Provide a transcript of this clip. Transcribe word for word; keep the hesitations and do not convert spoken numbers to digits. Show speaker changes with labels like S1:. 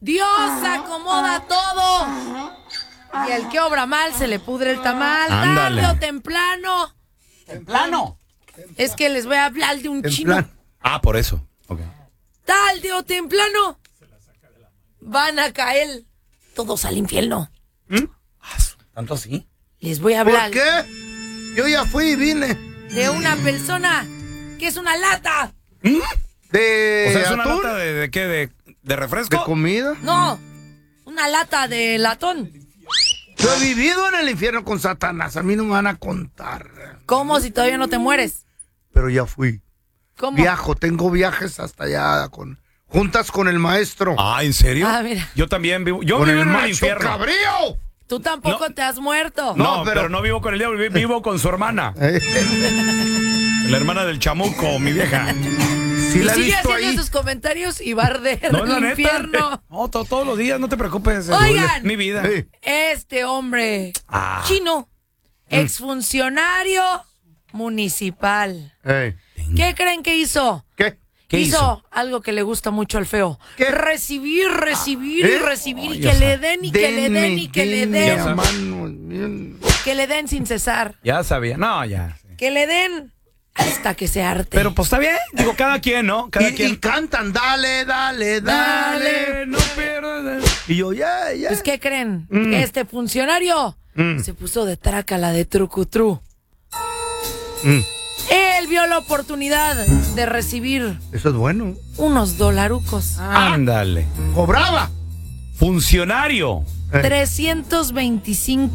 S1: Dios acomoda todo. Y el que obra mal se le pudre el tamal.
S2: Ándale.
S1: Tarde o temprano.
S3: ¿Templano?
S1: Es que les voy a hablar de un
S2: En
S1: chino.
S2: plan.
S4: Ah, por eso. Okay.
S1: Tarde o temprano van a caer todos al infierno.
S2: ¿Mm?
S4: ¿Tanto así?
S1: Les voy a
S2: ¿Por
S1: hablar
S2: qué? Yo ya fui y vine.
S1: de una persona que es una lata.
S2: ¿De
S4: O sea, ¿es una
S2: atún?
S4: lata de, de qué? ¿De, de refresco?
S2: ¿De comida?
S1: No, una lata de latón.
S2: Yo he vivido en el infierno con Satanás. A mí no me van a contar.
S1: ¿Cómo si todavía no te mueres?
S2: Pero ya fui.
S1: ¿Cómo?
S2: Viajo, tengo viajes hasta allá con juntas con el maestro.
S4: Ah, ¿en serio?
S1: Ah, mira.
S4: Yo también vivo. Yo
S2: con
S4: vivo
S2: el
S4: en el
S2: macho
S4: infierno.
S2: cabrío.
S1: Tú tampoco
S4: No.
S1: te has muerto.
S4: No,
S2: No,
S4: pero...
S2: pero-
S4: no vivo con el diablo, vi- vivo con su hermana.
S2: Eh,
S4: La hermana del chamuco, mi vieja.
S2: sí
S1: Y
S2: la he
S1: sigue
S2: visto
S1: haciendo
S2: ahí.
S1: esos comentarios y va a arder
S4: No, es la
S1: el
S4: neta.
S1: infierno.
S4: No, to- todos los días, no te preocupes.
S1: Oigan.
S4: Mi vida.
S2: Eh,
S1: Este hombre
S4: Ah.
S1: chino, exfuncionario municipal.
S2: eh,
S1: ¿Qué creen que hizo?
S2: ¿Qué?
S4: ¿Qué
S1: hizo,
S4: hizo?
S1: algo que le gusta mucho al feo.
S2: ¿Qué?
S1: Recibir, recibir
S2: ¿Eh?
S1: y recibir y
S4: Ay,
S1: que
S4: ya
S1: le
S4: sabe.
S1: den y que le den y que le
S2: denme,
S1: den.
S4: Ya
S2: hermano, bien.
S1: Que le den sin cesar.
S4: Ya sabía. No, ya.
S1: Que le den hasta que se harte.
S4: Pero pues está bien. Digo, cada quien, ¿no? Cada
S2: Y,
S4: quien.
S2: y cantan, dale, dale, dale.
S4: Dale, no pierdas.
S2: Y yo, ya, ya.
S1: Pues, ¿qué creen?
S2: Mm.
S1: Este funcionario
S2: Mm.
S1: se puso de trácala de trucutru.
S2: Mm,
S1: Él vio la oportunidad de recibir
S2: Eso es bueno.
S1: unos dolarucos.
S4: Ándale.
S2: Cobraba.
S4: Funcionario.
S2: Eh.
S1: trescientos veinticinco